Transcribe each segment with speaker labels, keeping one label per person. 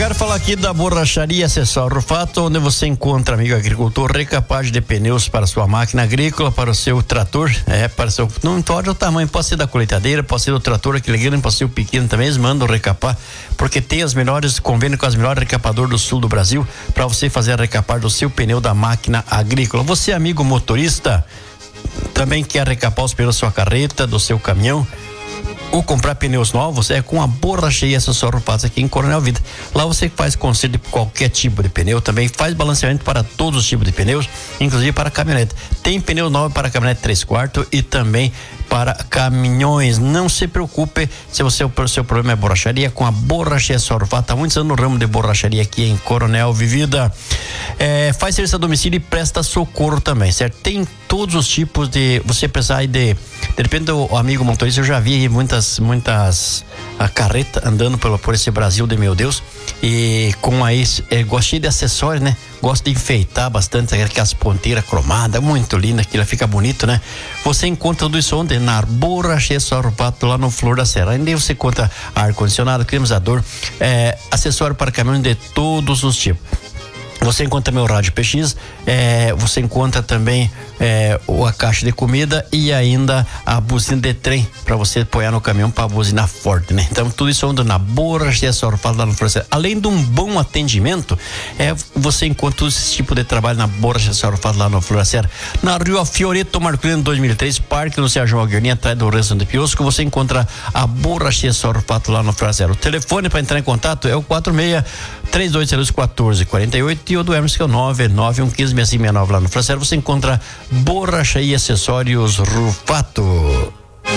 Speaker 1: quero falar aqui da Borracharia Acessório Rufato, onde você encontra, amigo agricultor, recapagem de pneus para sua máquina agrícola, para o seu trator, para o seu, não importa o tamanho, pode ser da colheitadeira, pode ser do trator, aquele grande, pode ser o pequeno também, eles mandam recapar, porque tem as melhores, convênio com as melhores recapador do sul do Brasil, para você fazer a recapar do seu pneu da máquina agrícola. Você, amigo motorista, também quer recapar os pneus da sua carreta, do seu caminhão, ou comprar pneus novos, com a Borracharia Acessório Rufato aqui em Coronel Vida. Lá você faz conserto de qualquer tipo de pneu, também faz balanceamento para todos os tipos de pneus, inclusive para caminhonete. Tem pneu novo para caminhonete 3/4 e também para caminhões. Não se preocupe se o seu problema é borracharia, com a Borracharia Acessório Rufato. Há muitos anos no ramo de borracharia aqui em Coronel Vivida. Faz serviço a domicílio e presta socorro também, certo? Tem todos os tipos de, você precisar de repente, o amigo motorista, eu já vi muitas a carreta andando por esse Brasil de meu Deus, e com aí, gostei de acessórios, né? Gosto de enfeitar bastante, aquelas ponteiras cromadas, muito linda, aquilo fica bonito, né? Você encontra tudo isso onde? Na Borracharia Acessório Rufato, lá no Flor da Serra. Ainda você encontra ar-condicionado, climatizador, acessório para caminhões de todos os tipos. Você encontra meu rádio PX, você encontra também a caixa de comida e ainda a buzina de trem para você apoiar no caminhão para buzinar forte, né? Então tudo isso anda na Borracharia Acessório Rufato lá no Floresta. Além de um bom atendimento, você encontra todo esse tipo de trabalho na Borracharia Acessório Rufato lá no Floresta. Na Rua Fioreto Marculino 2003, Parque no Sérgio Alguerninha, atrás do restaurante Piosco, você encontra a Borracharia Acessório Rufato lá no Floresta. O telefone para entrar em contato é o 46-3202-1448 e o do Hermes, que é o 99115-6569 lá no Floresta. Você encontra Borracharia Acessórios Rufato.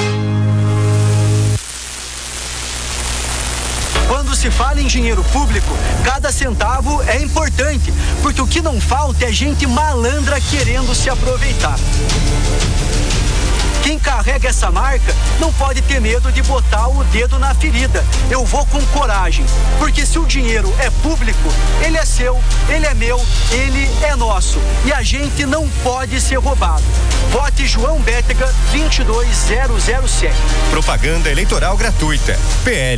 Speaker 2: Quando se fala em dinheiro público, cada centavo é importante, porque o que não falta é gente malandra querendo se aproveitar. Quem carrega essa marca não pode ter medo de botar o dedo na ferida. Eu vou com coragem, porque se o dinheiro é público, ele é seu, ele é meu, ele é nosso. E a gente não pode ser roubado. Vote João Bétega 22007.
Speaker 3: Propaganda eleitoral gratuita. PL